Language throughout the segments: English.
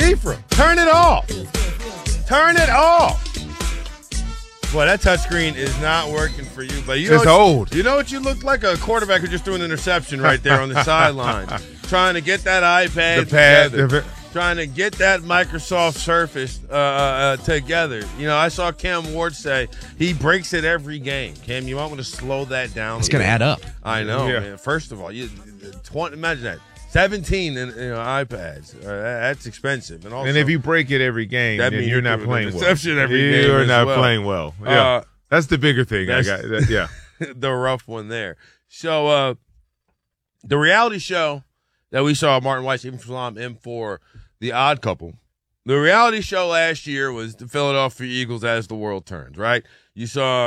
Ephraim, turn it off. Turn it off. Boy, that touchscreen is not working for you. But it's old. You know what you look like? A quarterback who just threw an interception right there on the sideline. Trying to get that iPad together. Trying to get that Microsoft Surface together. You know, I saw Cam Ward say he breaks it every game. Cam, you might want to slow that down. It's going to add up. I know, man. First of all, imagine that. 17 iPads. That's expensive. And if you break it every game, then you're not playing well. You're not playing well. Yeah. That's the bigger thing. Yeah. The rough one there. So the reality show that we saw Martin Weiss, Ephraim Salaam in for The Odd Couple. The reality show last year was the Philadelphia Eagles as the world turns, right? You saw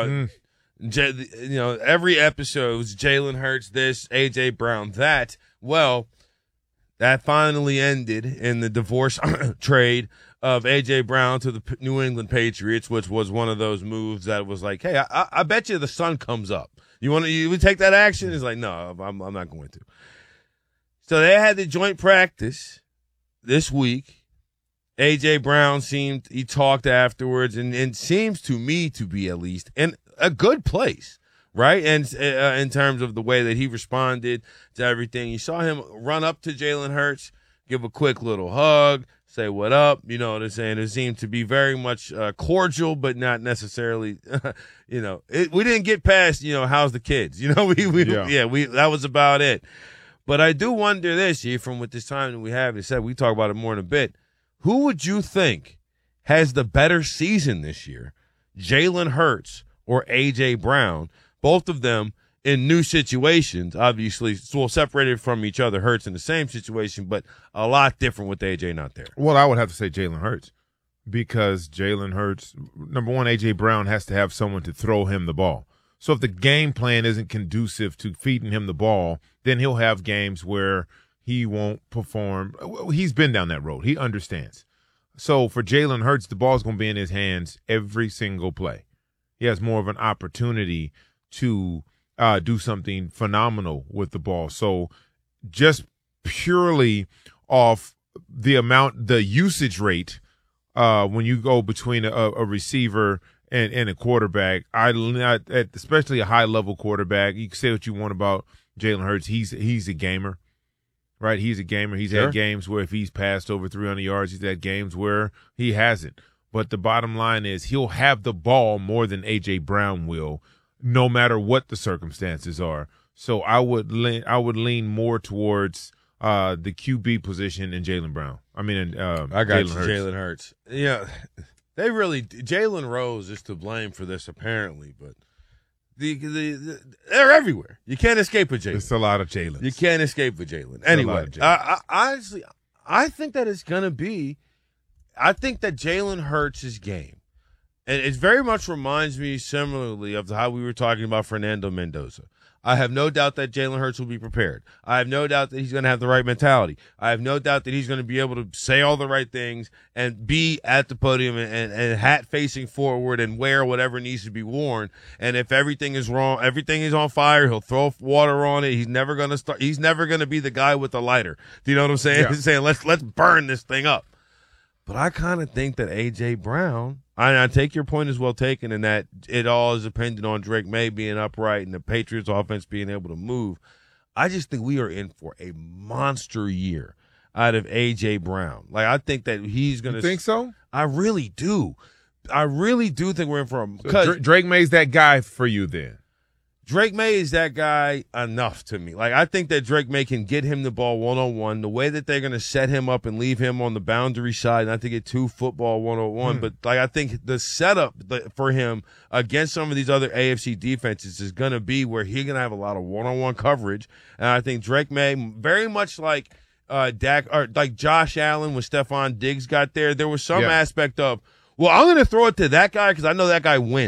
every episode was Jalen Hurts this, A.J. Brown that. Well, that finally ended in the divorce trade of A.J. Brown to the New England Patriots, which was one of those moves that was like, hey, I bet you the sun comes up. You would take that action? It's like, no, I'm not going to. So they had the joint practice this week. A.J. Brown he talked afterwards, and seems to me to be at least in a good place. Right, and in terms of the way that he responded to everything, you saw him run up to Jalen Hurts, give a quick little hug, say what up. You know what I'm saying? It seemed to be very much cordial, but not necessarily. We didn't get past. How's the kids? That was about it. But I do wonder this, from with this time that we have. It said we talk about it more in a bit. Who would you think has the better season this year, Jalen Hurts or A.J. Brown? Both of them in new situations, obviously, separated from each other. Hurts in the same situation, but a lot different with A.J. not there. Well, I would have to say Jalen Hurts because Jalen Hurts, number one, A.J. Brown has to have someone to throw him the ball. So if the game plan isn't conducive to feeding him the ball, then he'll have games where he won't perform. He's been down that road. He understands. So for Jalen Hurts, the ball's going to be in his hands every single play. He has more of an opportunity to do something phenomenal with the ball. So just purely off the usage rate, when you go between a receiver and a quarterback, especially a high-level quarterback, you can say what you want about Jalen Hurts. He's a gamer, right? He's a gamer. He's had games where if he's passed over 300 yards, he's had games where he hasn't. But the bottom line is he'll have the ball more than A.J. Brown will, no matter what the circumstances are. So I would lean more towards the QB position in Jalen Brown. I got Jalen Hurts. Yeah, Jalen Rose is to blame for this apparently, but they're everywhere. You can't escape with Jalen. It's a lot of Jalen. You can't escape with Jalen. Anyway, honestly, I think that it's gonna be. I think that Jalen Hurts' game. And it very much reminds me similarly of how we were talking about Fernando Mendoza. I have no doubt that Jalen Hurts will be prepared. I have no doubt that he's going to have the right mentality. I have no doubt that he's going to be able to say all the right things and be at the podium and hat facing forward and wear whatever needs to be worn. And if everything is wrong, everything is on fire, he'll throw water on it. He's never going to start. He's never going to be the guy with the lighter. Do you know what I'm saying? Yeah. Saying let's burn this thing up. But I kind of think that A.J. Brown, I take your point as well taken in that it all is dependent on Drake May being upright and the Patriots offense being able to move. I just think we are in for a monster year out of A.J. Brown. Like, I think that he's going to. You think so? I really do. I really do think we're in for a. So Drake May's that guy for you then? Drake May is that guy enough to me. Like, I think that Drake May can get him the ball one-on-one. The way that they're going to set him up and leave him on the boundary side, not to get too football one-on-one, but like I think the setup for him against some of these other AFC defenses is going to be where he's going to have a lot of one-on-one coverage. And I think Drake May, very much like Dak or like Josh Allen when Stephon Diggs got there was some aspect of, well, I'm going to throw it to that guy because I know that guy wins.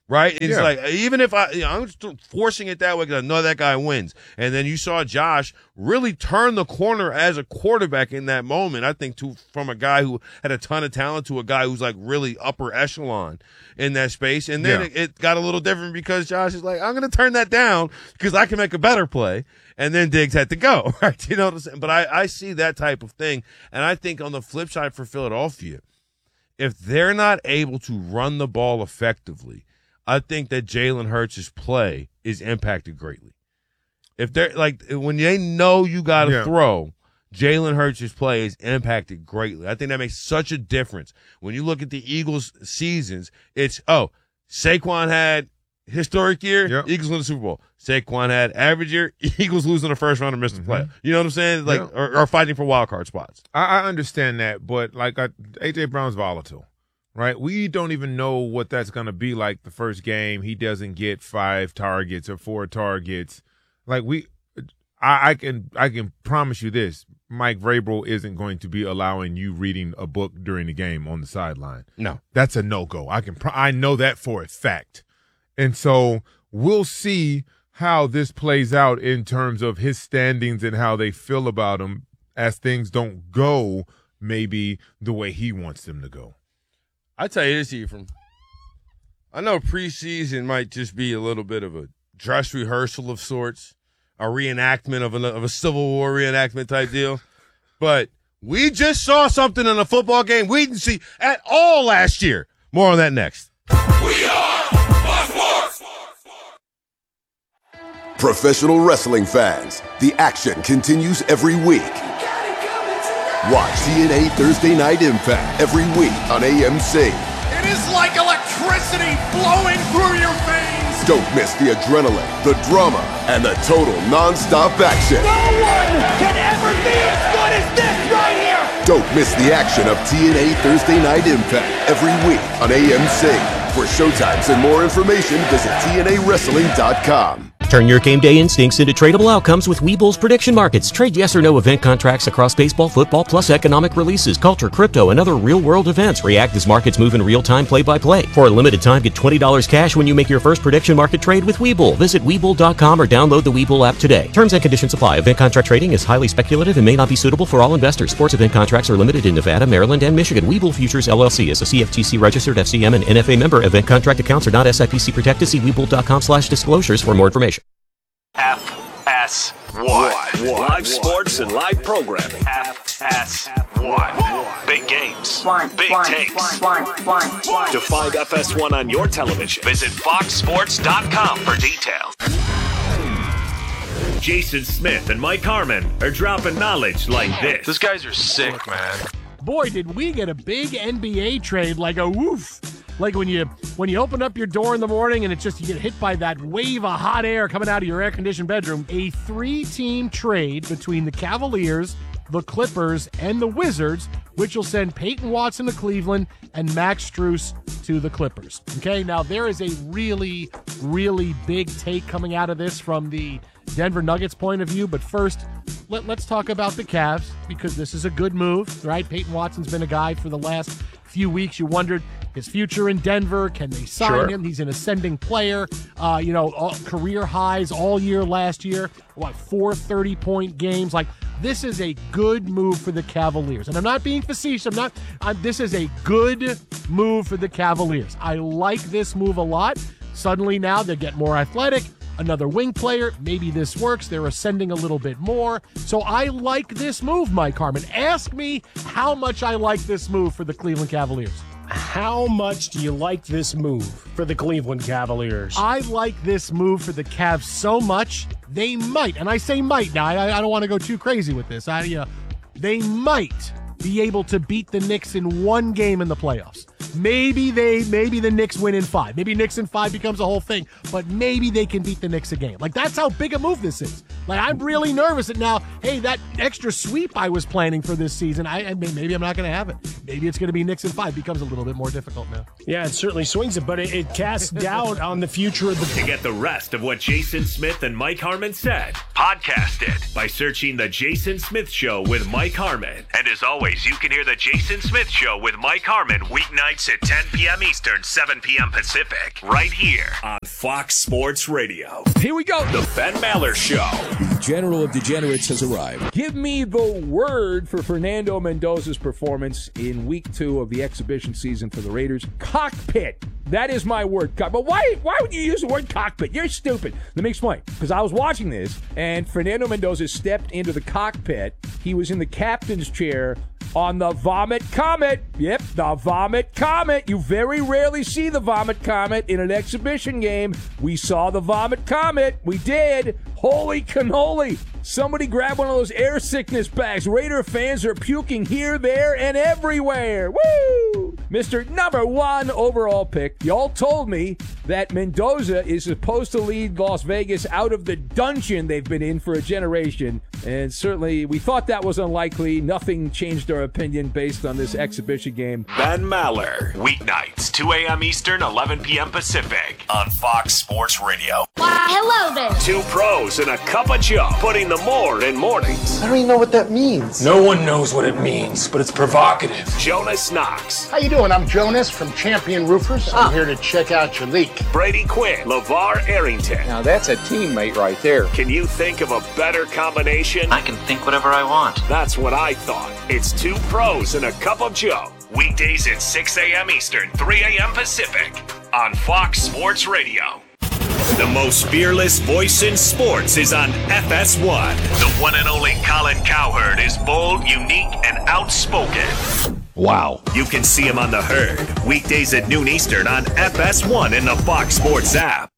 right? It's like, even if I'm just forcing it that way because I know that guy wins. And then you saw Josh really turn the corner as a quarterback in that moment, I think, from a guy who had a ton of talent to a guy who's like really upper echelon in that space. And then it got a little different because Josh is like, I'm going to turn that down because I can make a better play. And then Diggs had to go, right? You know what I'm saying? But I see that type of thing. And I think on the flip side for Philadelphia, if they're not able to run the ball effectively, I think that Jalen Hurts' play is impacted greatly. If they're like, when they know you got to throw, Jalen Hurts' play is impacted greatly. I think that makes such a difference. When you look at the Eagles' seasons, it's, Saquon had historic year, Eagles win the Super Bowl. Saquon had average year, Eagles lose in the first round and miss the play. You know what I'm saying? Like, or fighting for wild card spots. I understand that, but A.J. Brown's volatile, right? We don't even know what that's going to be like the first game. He doesn't get 5 targets or 4 targets. Like, I can promise you this. Mike Vrabel isn't going to be allowing you reading a book during the game on the sideline. No. That's a no-go. I know that for a fact. And so we'll see how this plays out in terms of his standings and how they feel about him as things don't go maybe the way he wants them to go. I tell you this, Ephraim. I know preseason might just be a little bit of a dress rehearsal of sorts, a reenactment of a Civil War reenactment type deal. But we just saw something in a football game we didn't see at all last year. More on that next. We are Fox Sports. Professional wrestling fans, the action continues every week. Watch TNA Thursday Night Impact every week on AMC. It is like electricity flowing through your veins. Don't miss the adrenaline, the drama, and the total non-stop action. No one can ever be as good as this right here. Don't miss the action of TNA Thursday Night Impact every week on AMC. For showtimes and more information, visit TNAWrestling.com. Turn your game day instincts into tradable outcomes with Webull's prediction markets. Trade yes or no event contracts across baseball, football, plus economic releases, culture, crypto, and other real-world events. React as markets move in real time, play-by-play. For a limited time, get $20 cash when you make your first prediction market trade with Webull. Visit Webull.com or download the Webull app today. Terms and conditions apply. Event contract trading is highly speculative and may not be suitable for all investors. Sports event contracts are limited in Nevada, Maryland, and Michigan. Webull Futures, LLC is a CFTC-registered FCM and NFA member. Event contract accounts are not SIPC protected. See Webull.com/disclosures for more information. FS1. Live sports and live programming. FS1. Big games. Big takes. To find FS1 on your television, visit foxsports.com for details. Jason Smith and Mike Harmon are dropping knowledge like this. These guys are sick, man. Boy, did we get a big NBA trade, like a woof. Like when you open up your door in the morning and it's just you get hit by that wave of hot air coming out of your air-conditioned bedroom. A 3-team trade between the Cavaliers, the Clippers, and the Wizards, which will send Peyton Watson to Cleveland and Max Strus to the Clippers. Okay, now there is a really, really big take coming out of this from the Denver Nuggets point of view, but first, let's talk about the Cavs because this is a good move, right? Peyton Watson's been a guy for the last few weeks. You wondered his future in Denver. Can they sign him? He's an ascending player. Career highs all year last year. 4 30-point games. Like, this is a good move for the Cavaliers. And I'm not being facetious. This is a good move for the Cavaliers. I like this move a lot. Suddenly now they get more athletic. Another wing player. Maybe this works. They're ascending a little bit more. So I like this move, Mike Harmon. Ask me how much I like this move for the Cleveland Cavaliers. How much do you like this move for the Cleveland Cavaliers? I like this move for the Cavs so much, they might, and I say might now, I don't want to go too crazy with this. They might be able to beat the Knicks in one game in the playoffs. Maybe the Knicks win in 5. Maybe Knicks in 5 becomes a whole thing, but maybe they can beat the Knicks a game. Like, that's how big a move this is. Like, I'm really nervous that now, hey, that extra sweep I was planning for this season, maybe I'm not going to have it. Maybe it's going to be Knicks in 5. Becomes a little bit more difficult now. Yeah, it certainly swings it, but it casts doubt on the future of the... To get the rest of what Jason Smith and Mike Harmon said, podcast it by searching The Jason Smith Show with Mike Harmon. And as always, you can hear The Jason Smith Show with Mike Harmon weeknights at 10 p.m. Eastern, 7 p.m. Pacific, right here on Fox Sports Radio. Here we go. The Ben Maller Show. The General of Degenerates has arrived. Give me the word for Fernando Mendoza's performance in week 2 of the exhibition season for the Raiders. Cockpit. That is my word. But why would you use the word cockpit? You're stupid. Let me explain. Because I was watching this, and Fernando Mendoza stepped into the cockpit. He was in the captain's chair on the Vomit Comet. Yep, the Vomit Comet. You very rarely see the Vomit Comet in an exhibition game. We saw the Vomit Comet. We did. Holy cannoli. Somebody grab one of those air sickness bags. Raider fans are puking here, there, and everywhere. Woo! Mr. Number 1 overall pick. Y'all told me that Mendoza is supposed to lead Las Vegas out of the dungeon they've been in for a generation. And certainly we thought that was unlikely. Nothing changed our opinion based on this exhibition game. Ben Maller. Weeknights, 2 a.m. Eastern, 11 p.m. Pacific on Fox Sports Radio. Hello there. 2 pros and a cup of Joe, putting the more in mornings. I don't even know what that means. No one knows what it means, but it's provocative. Jonas Knox. How you doing? I'm Jonas from Champion Roofers. I'm here to check out your leak. Brady Quinn. LeVar Arrington. Now that's a teammate right there. Can you think of a better combination? I can think whatever I want. That's what I thought. It's 2 pros and a cup of Joe. Weekdays at 6 a.m. Eastern, 3 a.m. Pacific on Fox Sports Radio. The most fearless voice in sports is on FS1. The one and only Colin Cowherd is bold, unique, and outspoken. Wow. You can see him on The Herd, weekdays at noon Eastern on FS1 in the Fox Sports app.